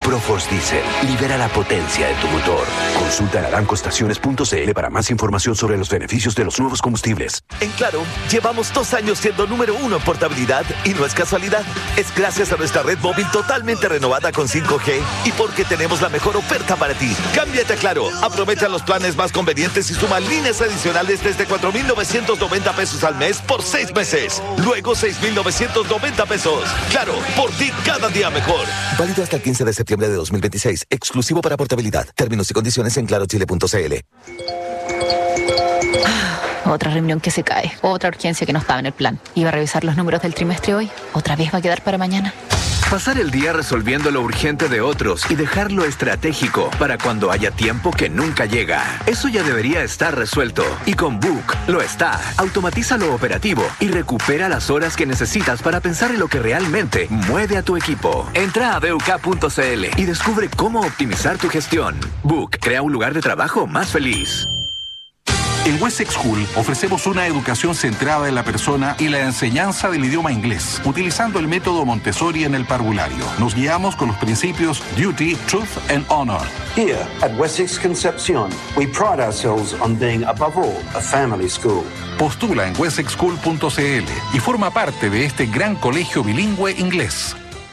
Proforce Diesel libera la potencia de tu motor. Consulta arancostaciones.cl para más información sobre los beneficios de los nuevos combustibles. En Claro, llevamos 2 años siendo número 1 en portabilidad y no es casualidad. Es gracias a nuestra red móvil totalmente renovada con 5G y porque tenemos la mejor oferta para ti. Cámbiate a Claro, aprovecha los planes más convenientes y suma líneas adicionales desde 4,990 pesos al mes por 6 meses. Luego 6,990 pesos. Claro, por ti cada día mejor. Válido hasta el 15 de septiembre de 2026. Exclusivo para portabilidad. Términos y condiciones en clarochile.cl. Otra reunión que se cae. Otra urgencia que no estaba en el plan. Iba a revisar los números del trimestre hoy. ¿Otra vez va a quedar para mañana? Pasar el día resolviendo lo urgente de otros y dejar lo estratégico para cuando haya tiempo que nunca llega. Eso ya debería estar resuelto. Y con Book lo está. Automatiza lo operativo y recupera las horas que necesitas para pensar en lo que realmente mueve a tu equipo. Entra a BUK.cl y descubre cómo optimizar tu gestión. Book crea un lugar de trabajo más feliz. En Wessex School ofrecemos una educación centrada en la persona y la enseñanza del idioma inglés, utilizando el método Montessori en el parvulario. Nos guiamos con los principios Duty, Truth and Honor. Here at Wessex Concepcion, we pride ourselves on being, above all, a family school. Postula en wessexschool.cl y forma parte de este gran colegio bilingüe inglés.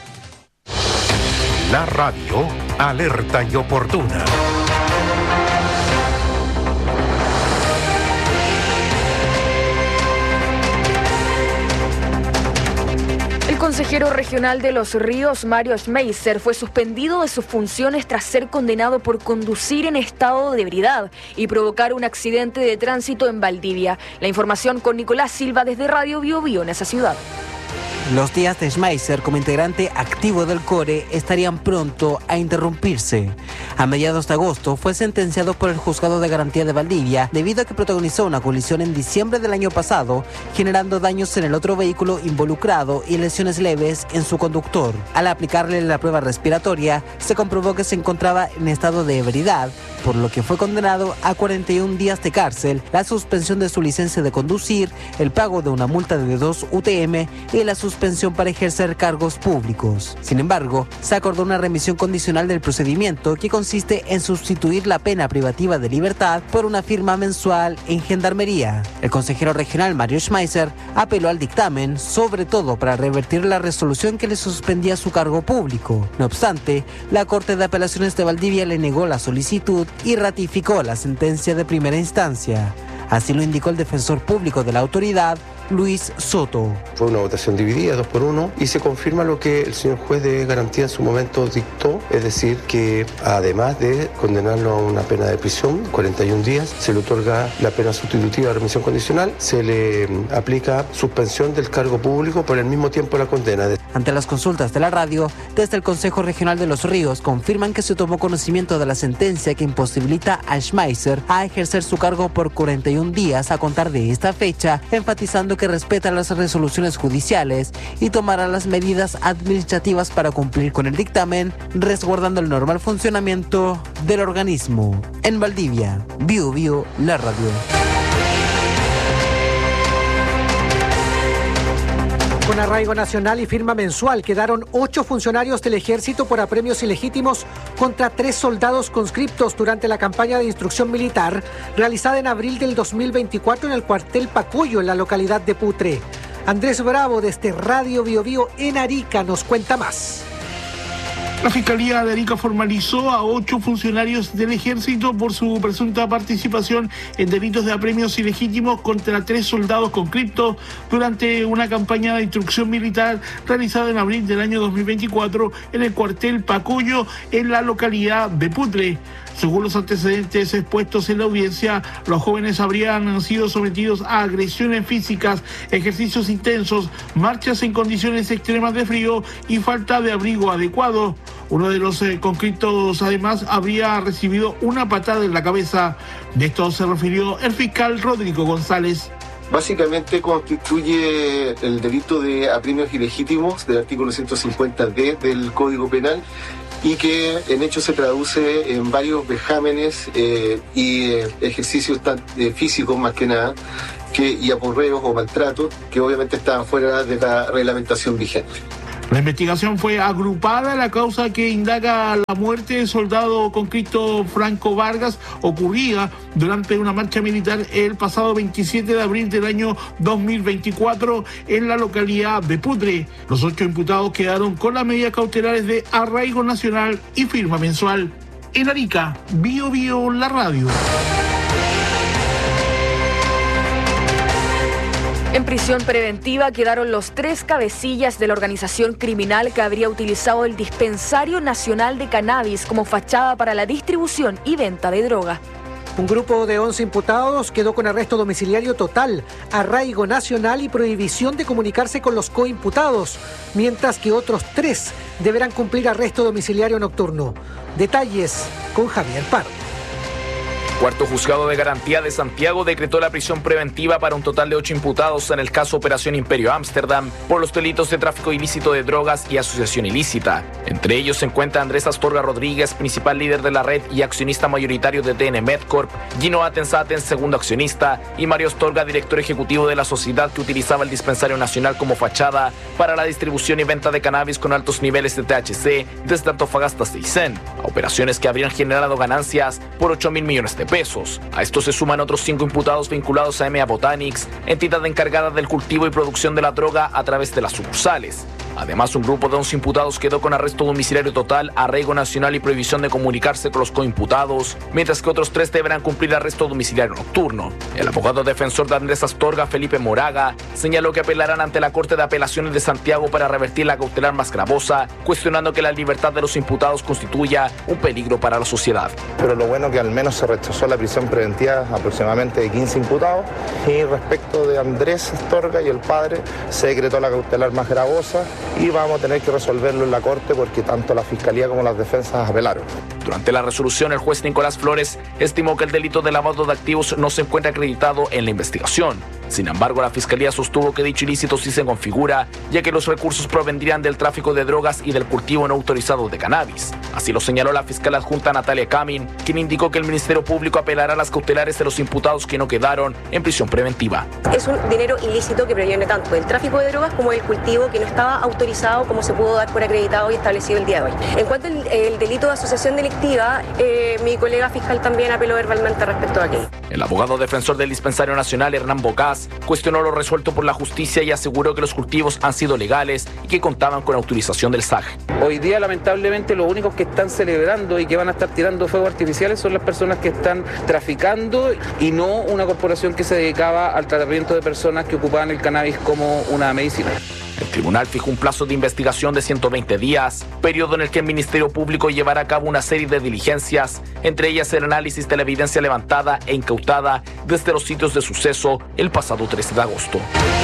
La radio, alerta y oportuna. El consejero regional de Los Ríos, Mario Schmeisser, fue suspendido de sus funciones tras ser condenado por conducir en estado de ebriedad y provocar un accidente de tránsito en Valdivia. La información con Nicolás Silva desde Radio Bio Bio en esa ciudad. Los días de Schmeisser como integrante activo del CORE estarían pronto a interrumpirse. A mediados de agosto fue sentenciado por el Juzgado de Garantía de Valdivia debido a que protagonizó una colisión en diciembre del año pasado, generando daños en el otro vehículo involucrado y lesiones leves en su conductor. Al aplicarle la prueba respiratoria, se comprobó que se encontraba en estado de ebriedad, por lo que fue condenado a 41 días de cárcel, la suspensión de su licencia de conducir, el pago de una multa de 2 UTM y la suspensión para ejercer cargos públicos. Sin embargo, se acordó una remisión condicional del procedimiento que consiste en sustituir la pena privativa de libertad por una firma mensual en Gendarmería. El consejero regional Mario Schmeisser apeló al dictamen, sobre todo para revertir la resolución que le suspendía su cargo público. No obstante, la Corte de Apelaciones de Valdivia le negó la solicitud y ratificó la sentencia de primera instancia. Así lo indicó el defensor público de la autoridad, Luis Soto. Fue una votación dividida, 2-1, y se confirma lo que el señor juez de garantía en su momento dictó, es decir, que además de condenarlo a una pena de prisión, 41 días, se le otorga la pena sustitutiva de remisión condicional, se le aplica suspensión del cargo público por el mismo tiempo de la condena. Ante las consultas de la radio, desde el Consejo Regional de Los Ríos confirman que se tomó conocimiento de la sentencia que imposibilita a Schmeisser a ejercer su cargo por 41 días a contar de esta fecha, enfatizando que respeta las resoluciones judiciales y tomará las medidas administrativas para cumplir con el dictamen, resguardando el normal funcionamiento del organismo. En Valdivia, Bio Bio, la radio. Con arraigo nacional y firma mensual quedaron 8 funcionarios del ejército por apremios ilegítimos contra 3 soldados conscriptos durante la campaña de instrucción militar realizada en abril del 2024 en el cuartel Pacuyo, en la localidad de Putre. Andrés Bravo, desde Radio Bio Bio en Arica, nos cuenta más. La Fiscalía de Arica formalizó a 8 funcionarios del Ejército por su presunta participación en delitos de apremios ilegítimos contra 3 soldados conscriptos durante una campaña de instrucción militar realizada en abril del año 2024 en el cuartel Pacuyo, en la localidad de Putre. Según los antecedentes expuestos en la audiencia, los jóvenes habrían sido sometidos a agresiones físicas, ejercicios intensos, marchas en condiciones extremas de frío y falta de abrigo adecuado. Uno de los conscriptos además habría recibido una patada en la cabeza. De esto se refirió el fiscal Rodrigo González. Básicamente constituye el delito de apremios ilegítimos del artículo 150D del Código Penal y que en hecho se traduce en varios vejámenes y ejercicios físicos más que nada, y aporreos o maltratos que obviamente estaban fuera de la reglamentación vigente. La investigación fue agrupada. La causa que indaga la muerte del soldado conscripto Franco Vargas ocurría durante una marcha militar el pasado 27 de abril del año 2024 en la localidad de Putre. Los 8 imputados quedaron con las medidas cautelares de arraigo nacional y firma mensual. En Arica, Bio Bio, la radio. En prisión preventiva quedaron los 3 cabecillas de la organización criminal que habría utilizado el Dispensario Nacional de Cannabis como fachada para la distribución y venta de droga. Un grupo de 11 imputados quedó con arresto domiciliario total, arraigo nacional y prohibición de comunicarse con los coimputados, mientras que otros 3 deberán cumplir arresto domiciliario nocturno. Detalles con Javier Pardo. Cuarto Juzgado de Garantía de Santiago decretó la prisión preventiva para un total de 8 imputados en el caso Operación Imperio Ámsterdam por los delitos de tráfico ilícito de drogas y asociación ilícita. Entre ellos se encuentra Andrés Astorga Rodríguez, principal líder de la red y accionista mayoritario de TN Medcorp, Gino Atensaten, segundo accionista, y Mario Astorga, director ejecutivo de la sociedad que utilizaba el Dispensario Nacional como fachada para la distribución y venta de cannabis con altos niveles de THC desde Antofagasta hasta Aysén, a operaciones que habrían generado ganancias por 8.000 millones de pesos. A esto se suman otros 5 imputados vinculados a EMEA Botanics, entidad encargada del cultivo y producción de la droga a través de las sucursales. Además, un grupo de 11 imputados quedó con arresto domiciliario total, arraigo nacional y prohibición de comunicarse con los coimputados, mientras que otros 3 deberán cumplir arresto domiciliario nocturno. El abogado defensor de Andrés Astorga, Felipe Moraga, señaló que apelarán ante la Corte de Apelaciones de Santiago para revertir la cautelar más gravosa, cuestionando que la libertad de los imputados constituya un peligro para la sociedad. Pero lo bueno que al menos se rechazó la prisión preventiva aproximadamente de 15 imputados, y respecto de Andrés Astorga y el padre se decretó la cautelar más gravosa y vamos a tener que resolverlo en la Corte porque tanto la Fiscalía como las defensas apelaron. Durante la resolución, el juez Nicolás Flores estimó que el delito de lavado de activos no se encuentra acreditado en la investigación. Sin embargo, la Fiscalía sostuvo que dicho ilícito sí se configura, ya que los recursos provendrían del tráfico de drogas y del cultivo no autorizado de cannabis. Así lo señaló la fiscal adjunta Natalia Camin, quien indicó que el Ministerio Público apelará a las cautelares de los imputados que no quedaron en prisión preventiva. Es un dinero ilícito que proviene tanto del tráfico de drogas como del cultivo que no estaba autorizado como se pudo dar por acreditado y establecido el día de hoy. En cuanto al delito de asociación delictiva, mi colega fiscal también apeló verbalmente respecto a aquello. El abogado defensor del Dispensario Nacional, Hernán Bocás, cuestionó lo resuelto por la justicia y aseguró que los cultivos han sido legales y que contaban con autorización del SAG. Hoy día, lamentablemente, los únicos que están celebrando y que van a estar tirando fuegos artificiales son las personas que están traficando y no una corporación que se dedicaba al tratamiento de personas que ocupaban el cannabis como una medicina. El tribunal fijó un plazo de investigación de 120 días, periodo en el que el Ministerio Público llevará a cabo una serie de diligencias, entre ellas el análisis de la evidencia levantada e incautada desde los sitios de suceso el pasado 13 de agosto.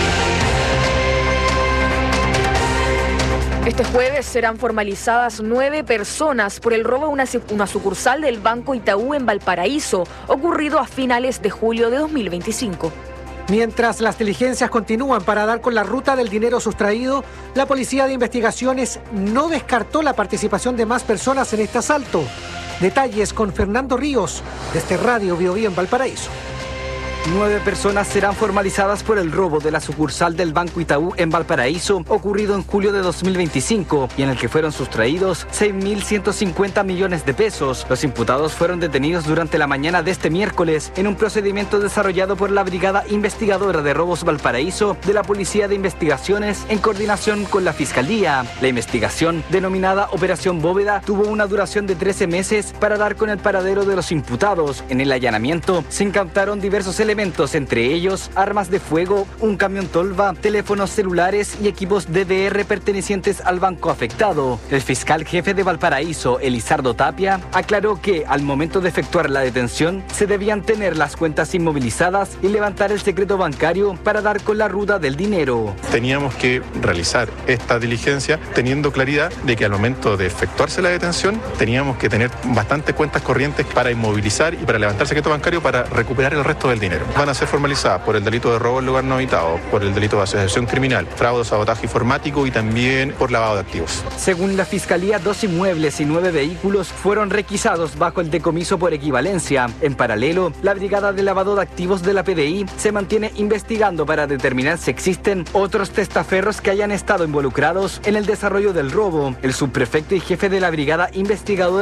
Este jueves serán formalizadas 9 personas por el robo a una sucursal del Banco Itaú en Valparaíso, ocurrido a finales de julio de 2025. Mientras las diligencias continúan para dar con la ruta del dinero sustraído, la Policía de Investigaciones no descartó la participación de más personas en este asalto. Detalles con Fernando Ríos, desde Radio Bio Bio en Valparaíso. 9 personas serán formalizadas por el robo de la sucursal del Banco Itaú en Valparaíso, ocurrido en julio de 2025, y en el que fueron sustraídos 6.150 millones de pesos. Los imputados fueron detenidos durante la mañana de este miércoles en un procedimiento desarrollado por la Brigada Investigadora de Robos Valparaíso de la Policía de Investigaciones en coordinación con la Fiscalía. La investigación, denominada Operación Bóveda, tuvo una duración de 13 meses para dar con el paradero de los imputados. En el allanamiento se incautaron diversos elementos, entre ellos armas de fuego, un camión tolva, teléfonos celulares y equipos DVR pertenecientes al banco afectado. El fiscal jefe de Valparaíso, Elizardo Tapia, aclaró que al momento de efectuar la detención se debían tener las cuentas inmovilizadas y levantar el secreto bancario para dar con la ruta del dinero. Teníamos que realizar esta diligencia teniendo claridad de que al momento de efectuarse la detención teníamos que tener bastantes cuentas corrientes para inmovilizar y para levantar el secreto bancario para recuperar el resto del dinero. Van a ser formalizadas por el delito de robo en lugar no habitado, por el delito de asociación criminal, fraude, sabotaje informático y también por lavado de activos. Según la Fiscalía, 2 inmuebles y 9 vehículos fueron requisados bajo el decomiso por equivalencia. En paralelo, la Brigada de Lavado de Activos de la PDI se mantiene investigando para determinar si existen otros testaferros que hayan estado involucrados en el desarrollo del robo. El subprefecto y jefe de la Brigada Investigadora